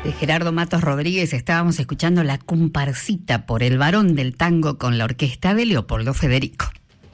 de Gerardo Matos Rodríguez estábamos escuchando La Comparsita por el Varón del Tango con la orquesta de Leopoldo Federico.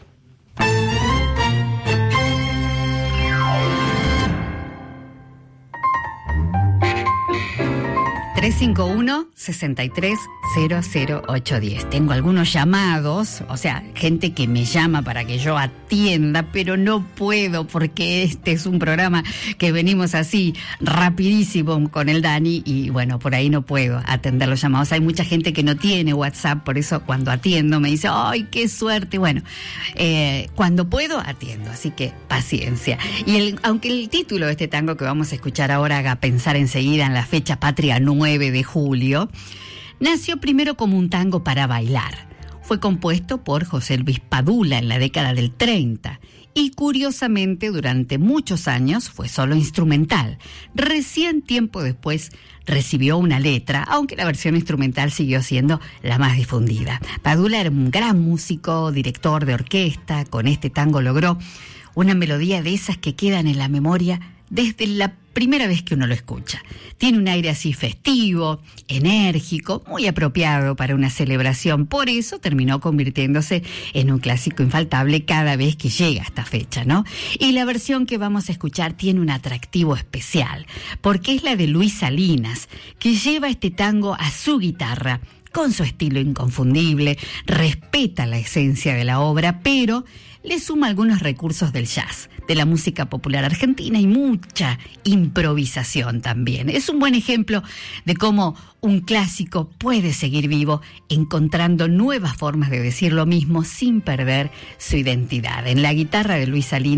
...351-63-00810. Tengo algunos llamados, o sea, gente que me llama para que yo atienda, pero no puedo porque este es un programa que venimos así rapidísimo con el Dani y bueno, por ahí no puedo atender los llamados. Hay mucha gente que no tiene WhatsApp, por eso cuando atiendo me dice, ¡ay, qué suerte! Bueno, cuando puedo atiendo, así que paciencia. Y aunque el título de este tango que vamos a escuchar ahora haga pensar enseguida en la fecha patria 9 de julio, nació primero como un tango para bailar. Fue compuesto por José Luis Padula en la década del 30 y curiosamente durante muchos años fue solo instrumental. Recién tiempo después recibió una letra, aunque la versión instrumental siguió siendo la más difundida. Padula era un gran músico, director de orquesta. Con este tango logró una melodía de esas que quedan en la memoria desde la primera vez que uno lo escucha. Tiene un aire así festivo, enérgico, muy apropiado para una celebración. Por eso terminó convirtiéndose en un clásico infaltable cada vez que llega esta fecha, ¿no? Y la versión que vamos a escuchar tiene un atractivo especial, porque es la de Luis Salinas, que lleva este tango a su guitarra, con su estilo inconfundible, respeta la esencia de la obra, pero le suma algunos recursos del jazz, de la música popular argentina y mucha improvisación también. Es un buen ejemplo de cómo un clásico puede seguir vivo, encontrando nuevas formas de decir lo mismo sin perder su identidad. En la guitarra de Luis Salinas